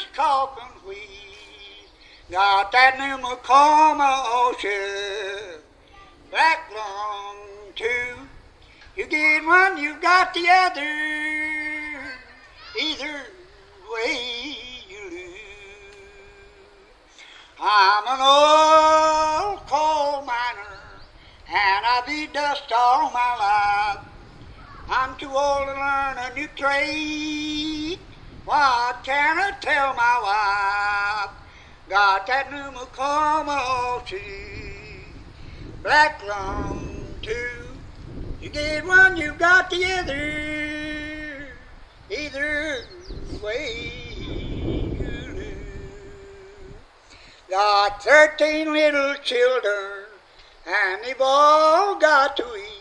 coffin wheeze. Got that new Macoma ocean black lung too. You get one, you got the other. Either way you lose. I'm an old coal miner, and I'll be dust all my life. I'm too old to learn a new trade. What can I tell my wife? Got that new Macoma tree, black lung too. You get one, you got the other. Either way you lose. Got 13 little children, and they've all got to eat.